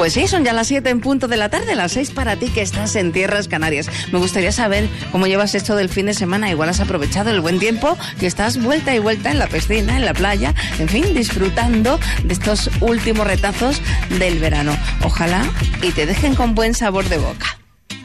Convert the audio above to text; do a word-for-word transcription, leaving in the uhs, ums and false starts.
Pues sí, son ya las siete en punto de la tarde, las seis para ti que estás en Tierras Canarias. Me gustaría saber cómo llevas esto del fin de semana. Igual has aprovechado el buen tiempo y estás vuelta y vuelta en la piscina, en la playa, en fin, disfrutando de estos últimos retazos del verano. Ojalá y te dejen con buen sabor de boca.